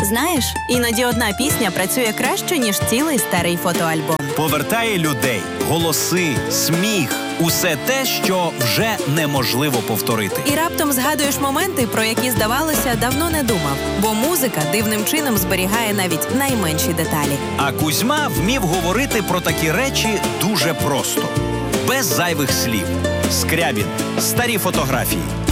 Знаєш, іноді одна пісня працює краще, ніж цілий старий фотоальбом. Повертає людей, голоси, сміх – усе те, що вже неможливо повторити. І раптом згадуєш моменти, про які, здавалося, давно не думав. Бо музика дивним чином зберігає навіть найменші деталі. А Кузьма вмів говорити про такі речі дуже просто. Без зайвих слів. Скрябін. Старі фотографії.